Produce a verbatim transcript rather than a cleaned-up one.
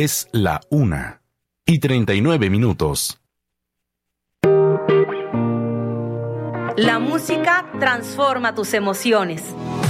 Es la una y treinta y nueve minutos. La música transforma tus emociones.